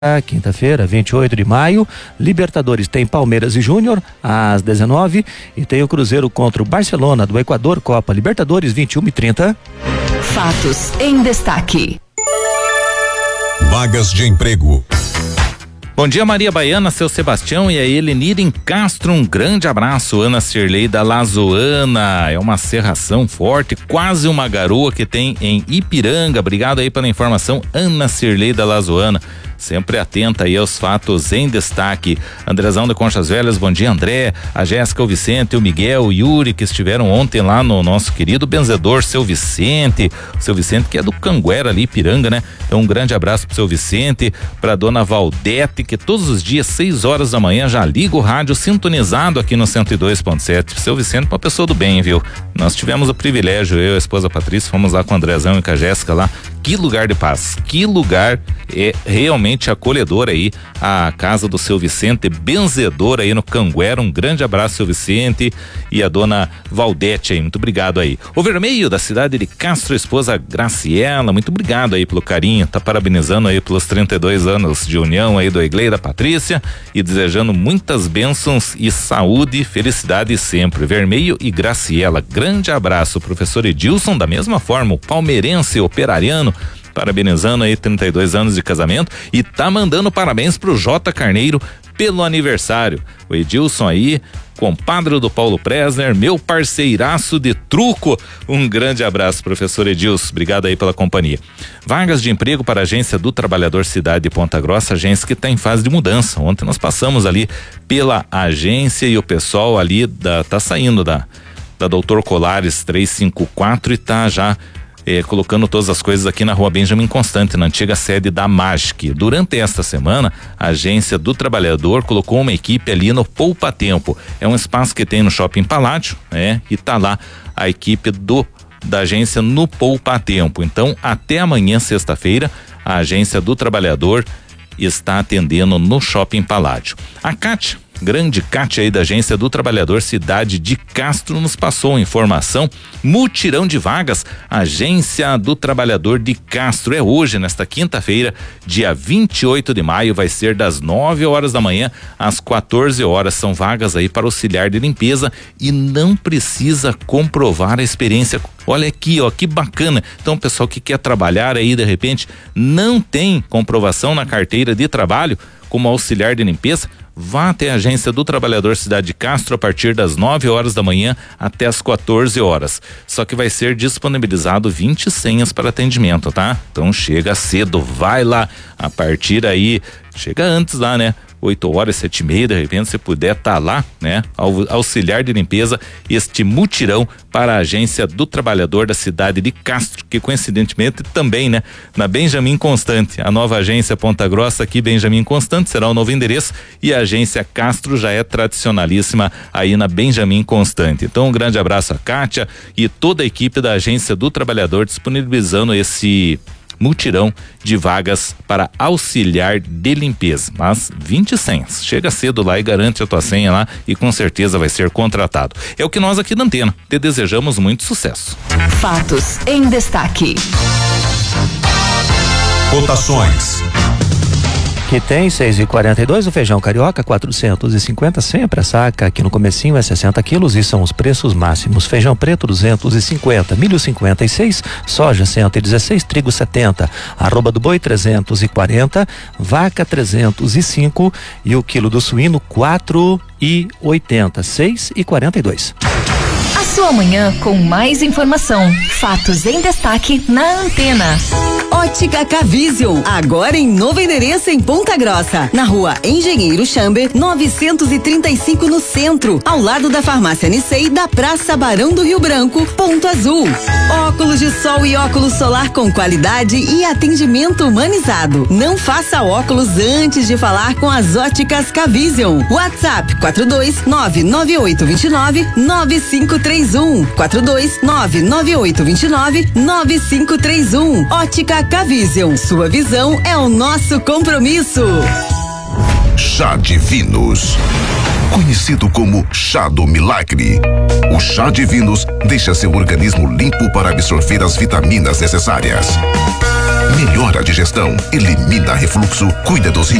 Quinta-feira, 28 de maio, Libertadores tem Palmeiras e Júnior às 19 e tem o Cruzeiro contra o Barcelona do Equador, Copa Libertadores 21h30. Fatos em destaque. Vagas de emprego. Bom dia, Maria Baiana, seu Sebastião e a Helenira em Castro, um grande abraço. Ana Cirlei da Lazoana, é uma serração forte, quase uma garoa que tem em Ipiranga. Obrigado aí pela informação, Ana Cirlei da Lazoana, sempre atenta aí aos fatos em destaque. Andrezão de Conchas Velhas, bom dia, André, a Jéssica, o Vicente, o Miguel, o Yuri, que estiveram ontem lá no nosso querido benzedor, seu Vicente que é do Canguera ali, Ipiranga, né? Então um grande abraço pro seu Vicente, pra dona Valdete, que todos os dias, 6 horas da manhã, já liga o rádio sintonizado aqui no 102.7. Seu Vicente, uma pessoa do bem, viu? Nós tivemos o privilégio, eu e a esposa Patrícia, fomos lá com o Andrezão e com a Jéssica lá. Que lugar de paz, que lugar é realmente acolhedor aí, a casa do seu Vicente, benzedor aí no Canguera. Um grande abraço, seu Vicente, e a dona Valdete aí, muito obrigado aí. O Vermelho da cidade de Castro, esposa Graciela, muito obrigado aí pelo carinho, tá parabenizando aí pelos 32 anos de união aí do Iglei da Patrícia e desejando muitas bênçãos e saúde e felicidade sempre. Vermelho e Graciela, grande abraço. Professor Edilson, da mesma forma, o palmeirense operariano, parabenizando aí 32 anos de casamento e tá mandando parabéns pro J. Carneiro pelo aniversário. O Edilson aí, compadre do Paulo Presner, meu parceiraço de truco. Um grande abraço, professor Edilson, obrigado aí pela companhia. Vagas de emprego para a Agência do Trabalhador Cidade de Ponta Grossa, agência que está em fase de mudança. Ontem nós passamos ali pela agência e o pessoal ali tá saindo da Doutor Colares 354 e tá já colocando todas as coisas aqui na Rua Benjamin Constante, na antiga sede da Magic. Durante esta semana, a Agência do Trabalhador colocou uma equipe ali no Poupa Tempo. É um espaço que tem no Shopping Palácio, e tá lá a equipe da agência no Poupa Tempo. Então, até amanhã, sexta-feira, a Agência do Trabalhador está atendendo no Shopping Palácio. A Cátia, grande Cátia aí da Agência do Trabalhador Cidade de Castro, nos passou informação, mutirão de vagas, Agência do Trabalhador de Castro, é hoje, nesta quinta-feira, dia 28 de maio, vai ser das 9 horas da manhã às 14 horas, são vagas aí para auxiliar de limpeza e não precisa comprovar a experiência. Olha aqui, ó, que bacana. Então, o pessoal que quer trabalhar aí, de repente, não tem comprovação na carteira de trabalho como auxiliar de limpeza, vá até a Agência do Trabalhador Cidade de Castro a partir das 9 horas da manhã até as 14 horas. Só que vai ser disponibilizado 20 senhas para atendimento, tá? Então chega cedo, vai lá, a partir aí, chega antes lá, né? 8 horas, 7h30, de repente você puder estar lá, né? Auxiliar de limpeza, este mutirão para a Agência do Trabalhador da Cidade de Castro, que coincidentemente também, né? Na Benjamin Constante, a nova agência Ponta Grossa aqui, Benjamin Constante, será o novo endereço, e a agência Castro já é tradicionalíssima aí na Benjamin Constante. Então um grande abraço a Kátia e toda a equipe da Agência do Trabalhador disponibilizando esse mutirão de vagas para auxiliar de limpeza, mas 20 senhas. Chega cedo lá e garante a tua senha lá e com certeza vai ser contratado. É o que nós aqui da Antena te desejamos muito sucesso. Fatos em destaque. Cotações. Que tem 6,42, o feijão carioca 450 sempre, a saca aqui no comecinho é 60 quilos e são os preços máximos. Feijão preto 250, milho 56, soja 116, trigo 70, arroba do boi 340, vaca 305 e o quilo do suíno 4,80, 6,42. A sua manhã com mais informação. Fatos em destaque na Antena. Ótica K-Vision, agora em novo endereço em Ponta Grossa, na Rua Engenheiro Chamber, 935 no centro, ao lado da Farmácia Nicei, da Praça Barão do Rio Branco, Ponto Azul. Óculos de sol e óculos solar com qualidade e atendimento humanizado. Não faça óculos antes de falar com as Óticas K-Vision. WhatsApp 42998299531. 42998299531. Ótica K-Vision, sua visão é o nosso compromisso. Chá Divinos, conhecido como chá do milagre. O chá Divinos deixa seu organismo limpo para absorver as vitaminas necessárias. melhora a digestão, elimina refluxo, cuida dos